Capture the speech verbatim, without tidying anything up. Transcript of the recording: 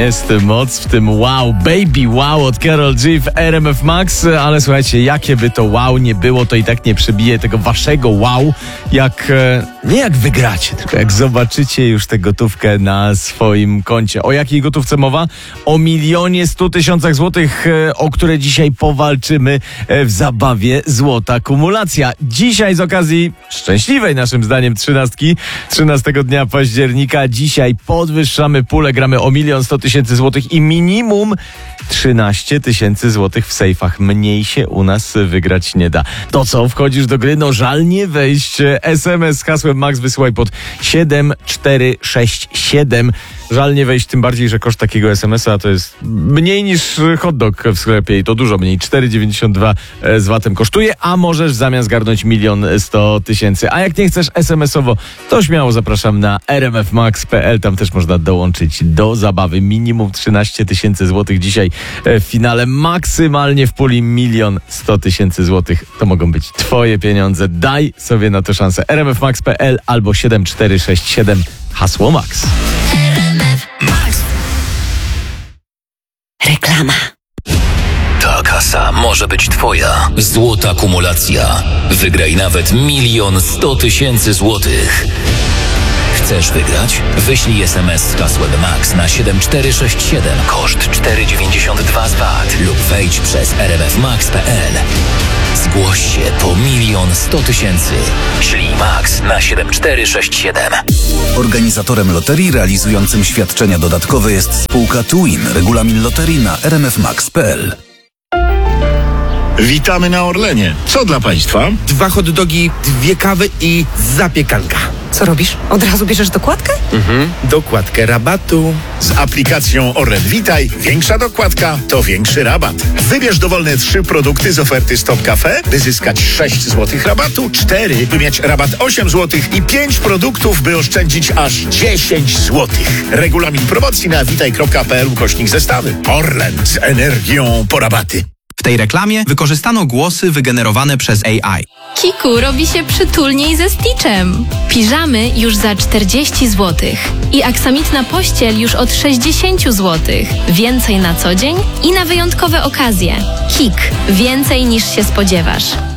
Jest moc w tym wow, baby wow od Karol G w R M F Max, ale słuchajcie, jakie by to wow nie było, to i tak nie przebije tego waszego wow, jak nie jak wygracie, tylko jak zobaczycie już tę gotówkę na swoim koncie. O jakiej gotówce mowa? O milionie stu tysiącach złotych, o które dzisiaj powalczymy w zabawie Złota Kumulacja. Dzisiaj z okazji szczęśliwej naszym zdaniem trzynastki, trzynastego dnia października, dzisiaj podwyższamy pulę, gramy o milion sto tysięcy złotych i minimum trzynaście tysięcy złotych w sejfach. Mniej się u nas wygrać nie da. To co, wchodzisz do gry? No żal nie wejść. S M S z hasłem Max wysyłaj pod siedem cztery sześć siedem. Żal nie wejść, tym bardziej, że koszt takiego es em es a to jest mniej niż hot dog w sklepie i to dużo mniej. cztery dziewięćdziesiąt dwa z vatem kosztuje, a możesz w zamian zgarnąć milion sto tysięcy. A jak nie chcesz es em es owo, to śmiało zapraszam na r m f max kropka p l. Tam też można dołączyć do zabawy. Minimum trzynaście tysięcy złotych dzisiaj w finale. Maksymalnie w puli milion sto tysięcy złotych. To mogą być twoje pieniądze. Daj sobie na to szansę. r m f max kropka p l albo siedem cztery sześć siedem hasło Max. Reklama. Ta kasa może być twoja. Złota kumulacja. Wygraj nawet milion sto tysięcy złotych. Chcesz wygrać? Wyślij es em es z hasłem Max na siedem cztery sześć siedem, koszt cztery dziewięćdziesiąt dwa z vat lub wejdź przez r m f max kropka p l. Zgłoś się po milion sto tysięcy. Ślij Max na siedem cztery sześć siedem. Organizatorem loterii realizującym świadczenia dodatkowe jest spółka Twin. Regulamin loterii na r m f max kropka p l. Witamy na Orlenie. Co dla Państwa? Dwa hot dogi, dwie kawy i zapiekanka. Co robisz? Od razu bierzesz dokładkę? Mhm. Dokładkę rabatu. Z aplikacją Orlen Witaj większa dokładka to większy rabat. Wybierz dowolne trzy produkty z oferty Stop Cafe, by zyskać sześć złotych rabatu, cztery, by mieć rabat osiem złotych i pięć produktów, by oszczędzić aż dziesięć złotych. Regulamin promocji na witaj kropka p l ukośnik zestawy. Orlen z energią po rabaty. W tej reklamie wykorzystano głosy wygenerowane przez A I. Kiku robi się przytulniej ze Stitchem. Piżamy już za czterdzieści złotych i aksamitna pościel już od sześćdziesiąt złotych. Więcej na co dzień i na wyjątkowe okazje. Kik. Więcej niż się spodziewasz.